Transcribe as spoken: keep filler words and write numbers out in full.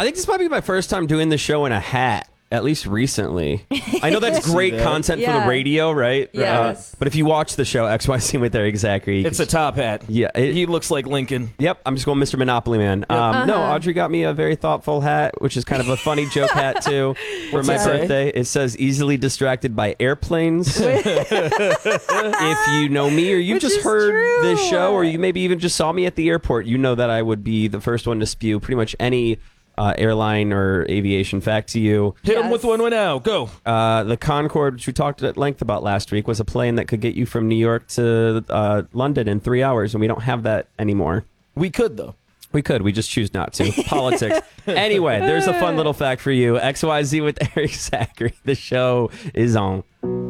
I think this might be my first time doing the show in a hat. At least recently. I know that's great that. content Yeah. for the radio, right? Yes. Uh, but if you watch the show X Y Z with Eric Zachary, It's a top hat. Yeah, it- he looks like Lincoln. Yep, I'm just going Mister Monopoly Man. Um, Uh-huh. No, Audrey got me a very thoughtful hat, which is kind of a funny joke hat too. For my it say? birthday, it says "easily distracted by airplanes." If you know me, or you Which just is heard true. this show, or you maybe even just saw me at the airport, you know that I would be the first one to spew pretty much any uh, airline or aviation fact to you. Hit him Yes. with one now. Go. Uh, the Concorde, which we talked at length about last week, was a plane that could get you from New York to uh, London in three hours, and we don't have that anymore. We could, though. We could. We just choose not to. Politics. Anyway, there's a fun little fact for you. X Y Z with Eric Zachary. The show is on.